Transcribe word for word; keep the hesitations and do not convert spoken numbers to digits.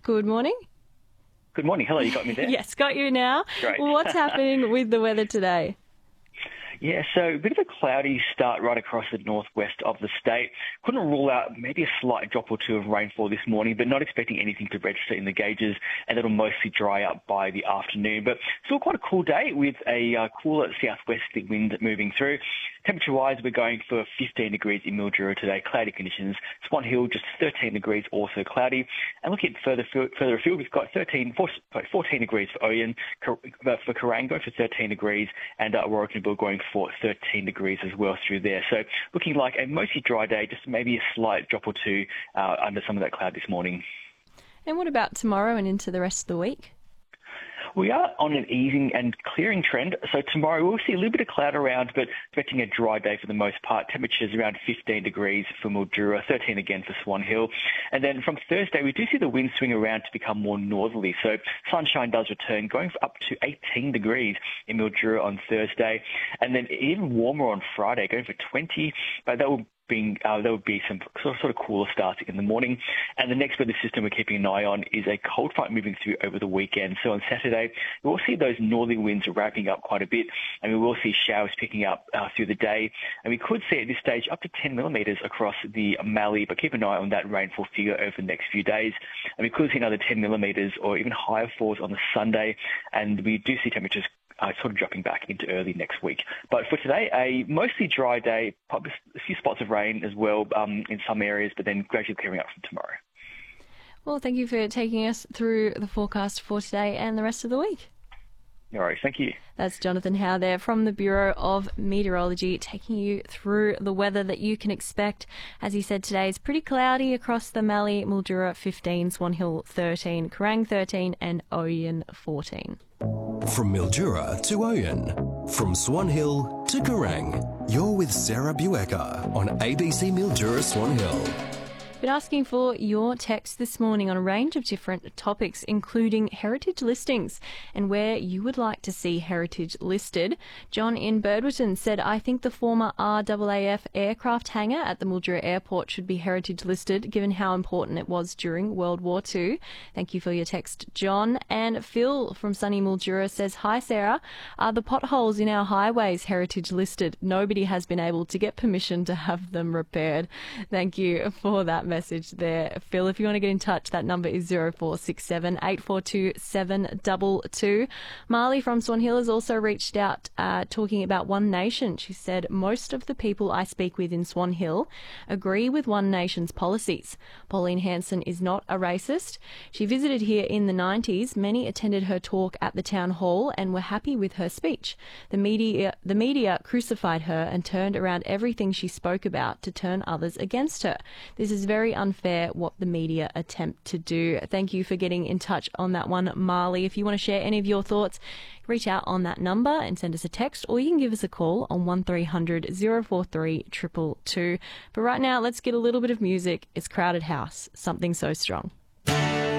Good morning. Good morning. Hello, you got me there? Yes, got you now. Great. What's happening with the weather today? Yeah, so a bit of a cloudy start right across the northwest of the state. Couldn't rule out maybe a slight drop or two of rainfall this morning, but not expecting anything to register in the gauges, and it'll mostly dry up by the afternoon. But still quite a cool day with a uh, cooler southwesterly wind moving through. Temperature-wise, we're going for fifteen degrees in Mildura today, cloudy conditions. Swan Hill, just thirteen degrees, also cloudy. And looking at further further afield, we've got thirteen, fourteen degrees for Oyen, for Kerang going for thirteen degrees, and uh, Warrakanabel going for thirteen degrees as well through there. So looking like a mostly dry day, just maybe a slight drop or two uh, under some of that cloud this morning. And what about tomorrow and into the rest of the week? We are on an easing and clearing trend. So tomorrow we'll see a little bit of cloud around, but expecting a dry day for the most part. Temperatures around fifteen degrees for Mildura, thirteen again for Swan Hill. And then from Thursday, we do see the wind swing around to become more northerly. So sunshine does return, going for up to eighteen degrees in Mildura on Thursday. And then even warmer on Friday, going for twenty. But that will Being, uh, there will be some sort of, sort of cooler starts in the morning. And the next weather system we're keeping an eye on is a cold front moving through over the weekend. So on Saturday, we will see those northerly winds ramping up quite a bit, and we will see showers picking up uh, through the day. And we could see at this stage up to ten millimetres across the Mallee, but keep an eye on that rainfall figure over the next few days. And we could see another ten millimetres or even higher falls on the Sunday. And we do see temperatures Uh, sort of dropping back into early next week. But for today, a mostly dry day, probably a few spots of rain as well um, in some areas, but then gradually clearing up from tomorrow. Well, thank you for taking us through the forecast for today and the rest of the week. No worries, thank you. That's Jonathan Howe there from the Bureau of Meteorology, taking you through the weather that you can expect. As he said, today is pretty cloudy across the Mallee, Mildura fifteen, Swan Hill thirteen, Kerang thirteen and Oyen fourteen. From Mildura to Oyen, from Swan Hill to Kerang, you're with Sarah Buecker on A B C Mildura Swan Hill. Been asking for your text this morning on a range of different topics, including heritage listings and where you would like to see heritage listed. John in Birdwitton said, I think the former R A A F aircraft hangar at the Mildura Airport should be heritage listed, given how important it was during World War Two. Thank you for your text, John. And Phil from sunny Mildura says, hi Sarah, are the potholes in our highways heritage listed? Nobody has been able to get permission to have them repaired. Thank you for that message there, Phil. If you want to get in touch, that number is zero four six seven, eight four two, seven two two. Marley from Swan Hill has also reached out uh, talking about One Nation. She said, most of the people I speak with in Swan Hill agree with One Nation's policies. Pauline Hanson is not a racist. She visited here in the nineties. Many attended her talk at the town hall and were happy with her speech. The media, the media crucified her and turned around everything she spoke about to turn others against her. This is very unfair what the media attempt to do. Thank you for getting in touch on that one, Marley. If you want to share any of your thoughts, reach out on that number and send us a text, or you can give us a call on one three hundred, zero four three, two two two. But right now, let's get a little bit of music. It's Crowded House, Something So Strong.